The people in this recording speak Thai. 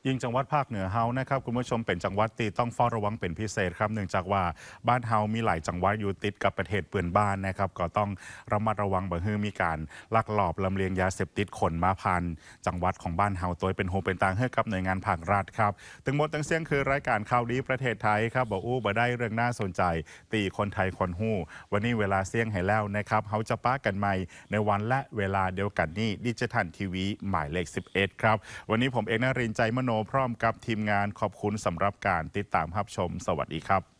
ยิ่งจังหวัดภาคเหนือเฮานะครับคุณผู้ชมเป็นจังหวัดที่ต้องเฝ้าระวังเป็นพิเศษครับเนื่องจากว่าบ้านเฮามีหลายจังหวัดอยู่ติดกับประเทศเปื่อนบ้านนะครับก็ต้องระมัดระวังบ่ให้มีการลักลอบลำเลียงยาเสพติดขนมาผ่านจังหวัดของบ้านเฮาตัวเป็นโฮเป็นตางให้กับหน่วยงานภาครัฐครับทั้งหมดทั้งเสียงคือรายการข่าวดีประเทศไทยครับบ่อู้บ่ได้เรื่องน่าสนใจตีคนไทยคนฮู้วันนี้เวลาเสียงให้แล้วนะครับเฮาจะป้ากันใหม่ในวันและเวลาเดียวกันนี้ดิจิทัลทีวีหมายเลข11ครับวันนี้ผมเอกนรินทร์ใจมโนพร้อมกับทีมงานขอบคุณสำหรับการติดตามรับชมสวัสดีครับ